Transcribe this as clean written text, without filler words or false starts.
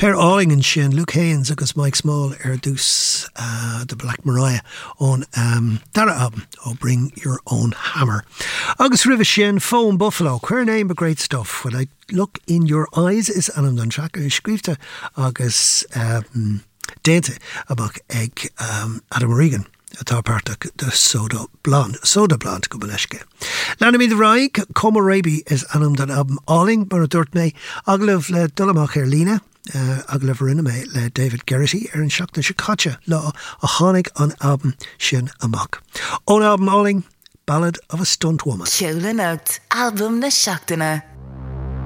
Per Alling and sin, Luke Haynes agus Mike Small dús the Black Mariah on Dara album, Bring Your Own Hammer. Agus River Shin, Phone Buffalo, queer name but great stuff. When I look in your eyes is Anam Don Track, Scripta agus Dente abach egg Adam Regan. Atá páirteach de Soda Blonde go baileisce. Lena mí de Raig, Como Raby is anam don album Alling, mar a dúirt mé aglah le dulamach lína, aglah rinne mé le David Geraghty an seach na Chicacha le a tháinig an album sin amach. Ón album Alling, Ballad of a Stunt Woman. Siúla Note, album na seachtaine.